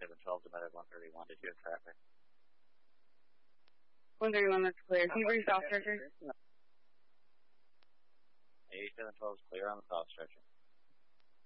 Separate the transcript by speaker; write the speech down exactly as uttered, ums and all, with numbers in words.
Speaker 1: eighty-seven twelve to Med one thirty-one. Did you have traffic?
Speaker 2: one thirty-one, that's clear. Can you bring soft stretcher?
Speaker 1: eighty-seven twelve is clear on the soft stretcher.